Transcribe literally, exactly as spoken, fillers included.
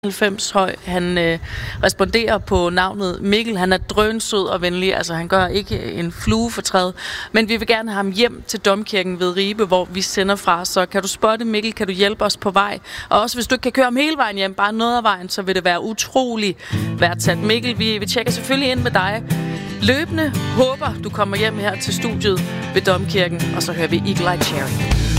halvfems høj. Han øh, responderer på navnet Mikkel. Han er drønsød og venlig. Altså, han gør ikke en flue for træet. Men vi vil gerne have ham hjem til Domkirken ved Ribe, hvor vi sender fra. Så kan du spotte Mikkel? Kan du hjælpe os på vej? Og også hvis du ikke kan køre ham hele vejen hjem, bare noget af vejen, så vil det være utrolig værdsat. Mikkel, vi, vi tjekker selvfølgelig ind med dig løbende. Håber, du kommer hjem her til studiet ved Domkirken, og så hører vi Eagle Eye Cherry.